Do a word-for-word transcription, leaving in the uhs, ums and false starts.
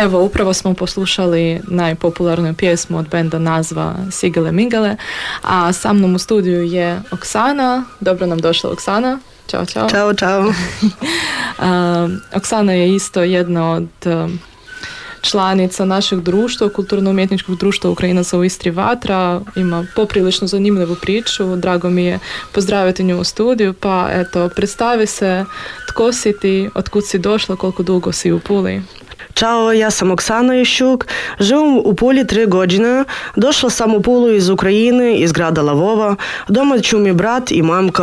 Evo, upravo smo poslušali najpopularniju pjesmu od benda Nazva Sigele Migele, a sa mnom u studiju je Oksana. Dobro nam došla, Oksana. Ćao, čao. Ćao, čao. uh, Oksana je isto jedna od uh, članica našeg društva, kulturno-umjetničkog društva Ukrajinaca u Istri Vatra. Ima poprilično zanimljivu priču. Drago mi je pozdraviti nju u studiju. Pa eto, predstavi se, tko si ti, otkud si došla, koliko dugo si u Puli. Ćao, ja sam Oksana Ищук, živim u Puli tri godine. Došla sam u Pulu iz Ukrajine, iz grada Lavova. Doma ću mi brat i mamka.